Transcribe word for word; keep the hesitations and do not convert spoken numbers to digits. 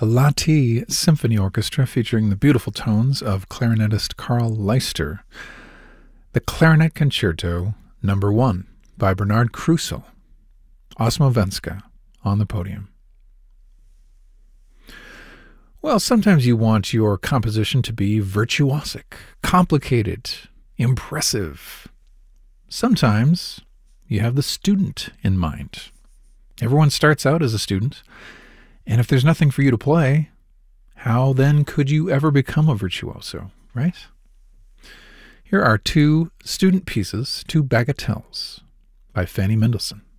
the Lahti Symphony Orchestra featuring the beautiful tones of clarinetist Carl Leister. The Clarinet Concerto Number One by Bernard Krusel. Osmovenska on the podium. Well, sometimes you want your composition to be virtuosic, complicated, impressive. Sometimes you have the student in mind. Everyone starts out as a student, and if there's nothing for you to play, how then could you ever become a virtuoso, right? Here are two student pieces, two bagatelles, by Fanny Mendelssohn.